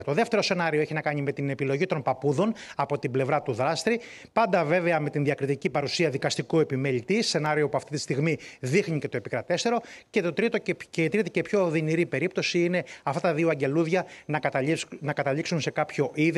Το δεύτερο σενάριο έχει να κάνει με την επιλογή των παππούδων από την πλευρά του δράστη. Πάντα βέβαια με την διακριτική παρουσία δικαστικού επιμελητή, σενάριο που αυτή τη στιγμή δείχνει και το επικρατέστερο. Και το τρίτο και η τρίτη και πιο οδυνηρή περίπτωση είναι αυτά τα δύο αγγελούδια να καταλήξουν σε κάποιο είδη